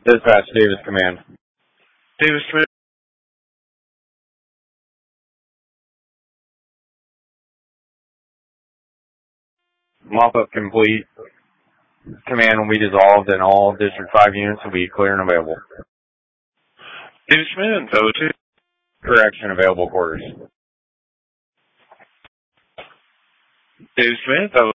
Dispatch, Davis Command. Davis Command. Mop-up complete. Command will be dissolved and all District 5 units will be clear and available. Davis Command, Bravo 2. Correction, available quarters. Davis Command, Bravo